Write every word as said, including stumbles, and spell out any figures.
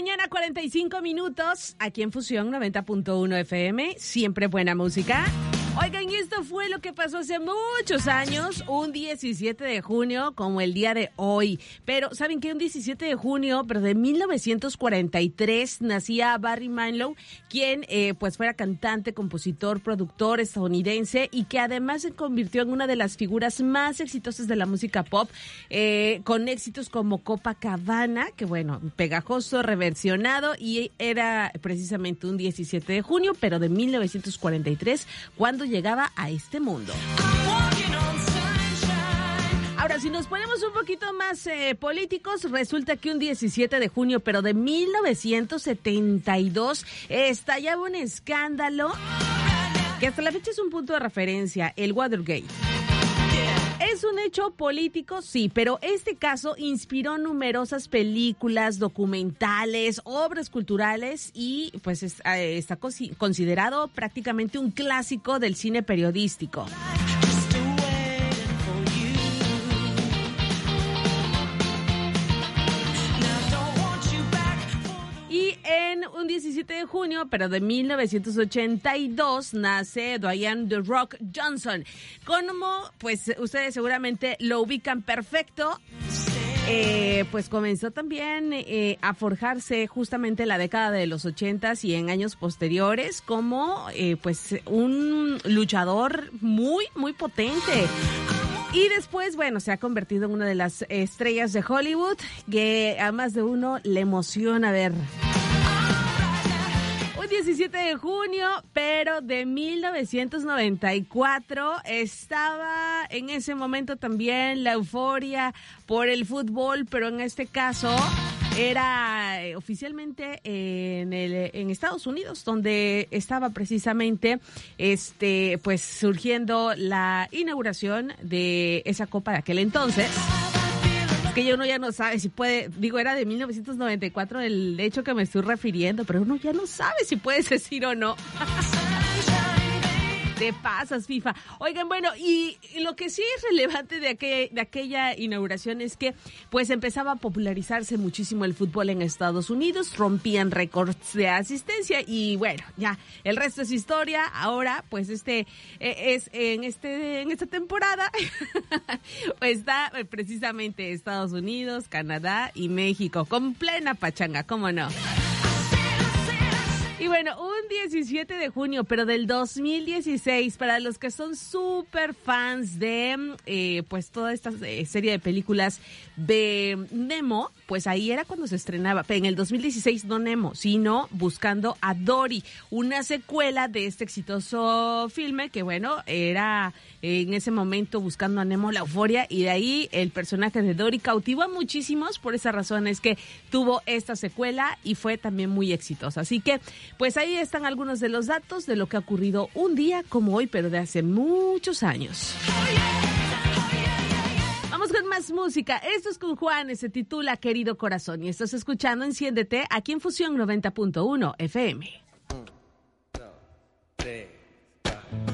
mañana, cuarenta y cinco minutos, aquí en Fusión noventa punto uno F M, siempre buena música. Oigan, esto fue lo que pasó hace muchos años, un diecisiete de junio, como el día de hoy. Pero, ¿saben qué? Un diecisiete de junio, pero de mil novecientos cuarenta y tres, nacía Barry Manilow, quien eh, pues fuera cantante, compositor, productor estadounidense y que además se convirtió en una de las figuras más exitosas de la música pop, eh, con éxitos como Copacabana, que bueno, pegajoso, reversionado, y era precisamente un diecisiete de junio, pero de mil novecientos cuarenta y tres, cuando llegaba a este mundo. Ahora, si nos ponemos un poquito más eh, políticos, resulta que un diecisiete de junio, pero de mil novecientos setenta y dos, estallaba un escándalo que hasta la fecha es un punto de referencia, el Watergate. Es un hecho político, sí, pero este caso inspiró numerosas películas, documentales, obras culturales y pues es, eh, está considerado prácticamente un clásico del cine periodístico. En un diecisiete de junio, pero de mil novecientos ochenta y dos, nace Dwayne The Rock Johnson. Como, pues, ustedes seguramente lo ubican perfecto, eh, pues comenzó también eh, a forjarse justamente en la década de los ochentas y en años posteriores como, eh, pues, un luchador muy, muy potente. Y después, bueno, se ha convertido en una de las estrellas de Hollywood que a más de uno le emociona ver. diecisiete de junio, pero de mil novecientos noventa y cuatro, estaba en ese momento también la euforia por el fútbol, pero en este caso era eh, oficialmente en el en Estados Unidos, donde estaba precisamente este pues surgiendo la inauguración de esa copa de aquel entonces. Que uno ya no sabe si puede, digo, era de mil novecientos noventa y cuatro el hecho que me estoy refiriendo, pero uno ya no sabe si puedes decir o no. Te pasas, FIFA. Oigan, bueno, y, y lo que sí es relevante de, aquel, de aquella inauguración es que pues empezaba a popularizarse muchísimo el fútbol en Estados Unidos, rompían récords de asistencia y bueno, ya, el resto es historia. Ahora, pues este, eh, es en este en esta temporada está precisamente Estados Unidos, Canadá y México, con plena pachanga, ¿cómo no? Y bueno, un diecisiete de junio, pero del dos mil dieciséis, para los que son súper fans de eh, pues toda esta eh, serie de películas de Nemo, pues ahí era cuando se estrenaba. Pero en el dos mil dieciséis no Nemo, sino Buscando a Dory, una secuela de este exitoso filme que bueno, era eh, en ese momento Buscando a Nemo, la euforia, y de ahí el personaje de Dory cautivó a muchísimos. Por esa razón es que tuvo esta secuela y fue también muy exitosa. Así que pues ahí están algunos de los datos de lo que ha ocurrido un día como hoy, pero de hace muchos años. Vamos con más música. Esto es con Juanes, se titula Querido Corazón. Y estás escuchando Enciéndete aquí en Fusión noventa punto uno F M.